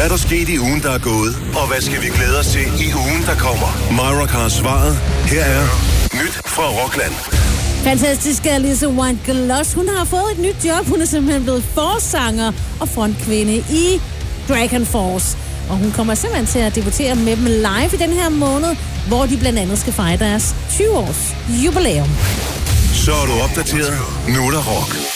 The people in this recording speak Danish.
er der sket i ugen, der er gået? Og hvad skal vi glæde os til i ugen, der kommer? Myra har svaret. Her er nyt fra Rockland. Fantastiske Alice White-Gloss. Hun har fået et nyt job. Hun er simpelthen blevet forsanger og frontkvinde i Dragon Force. Og hun kommer simpelthen til at debutere med dem live i den her måned, hvor de blandt andet skal fejre deres 20-års jubilæum. Så er du opdateret. Nu er der rock.